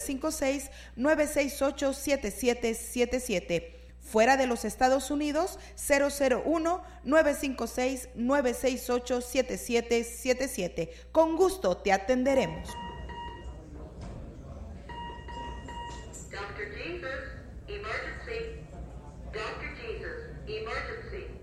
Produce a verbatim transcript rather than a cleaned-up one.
cinco seis, nueve seis ocho, siete siete siete siete. Fuera de los Estados Unidos, cero cero uno, nueve cinco seis, nueve seis ocho, siete siete siete siete. Con gusto te atenderemos. doctor Jesus, emergency. doctor Jesus, emergency.